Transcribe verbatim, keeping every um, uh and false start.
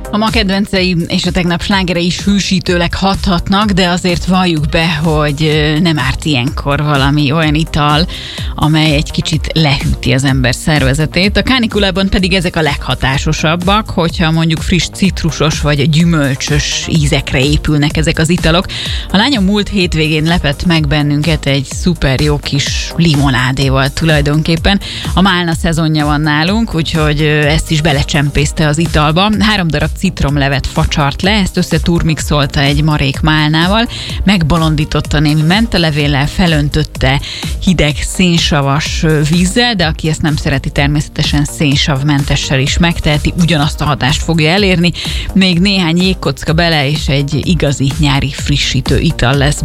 A ma kedvencei és a tegnap slágerei is hűsítőleg hathatnak, de azért valljuk be, hogy nem árt ilyenkor valami olyan ital, amely egy kicsit lehűti az ember szervezetét. A kánikulában pedig ezek a leghatásosabbak, hogyha mondjuk friss citrusos vagy gyümölcsös ízekre épülnek ezek az italok. A lányom múlt hétvégén lepett meg bennünket egy szuper jó kis limonádéval tulajdonképpen. A málna szezonja van nálunk, úgyhogy ezt is belecsempészte az italba. Három darab citromlevet facsart le, ezt összeturmixolta egy marék málnával, megbolondította némi mentelevéllel, felöntötte hideg szénsavas vízzel, de aki ezt nem szereti, természetesen szénsavmentessel is megteheti, ugyanazt a hatást fogja elérni. Még néhány jégkocka bele, és egy igazi nyári frissítő ital lesz